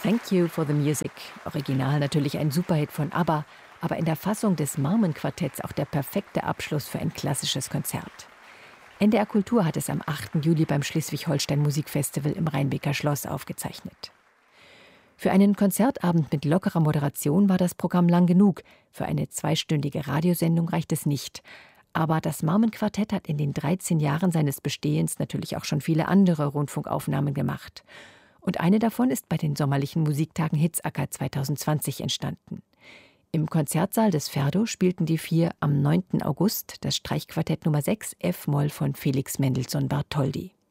Thank You for the Music. Original natürlich ein Superhit von ABBA, aber in der Fassung des Marmen-Quartetts auch der perfekte Abschluss für ein klassisches Konzert. NDR Kultur hat es am 8. Juli beim Schleswig-Holstein Musikfestival im Rheinbeker Schloss aufgezeichnet. Für einen Konzertabend mit lockerer Moderation war das Programm lang genug. Für eine 2-stündige Radiosendung reicht es nicht. Aber das Marmen-Quartett hat in den 13 Jahren seines Bestehens natürlich auch schon viele andere Rundfunkaufnahmen gemacht. Und eine davon ist bei den sommerlichen Musiktagen Hitzacker 2020 entstanden. Im Konzertsaal des Ferdo spielten die 4 am 9. August das Streichquartett Nummer 6 F-Moll von Felix Mendelssohn Bartholdy.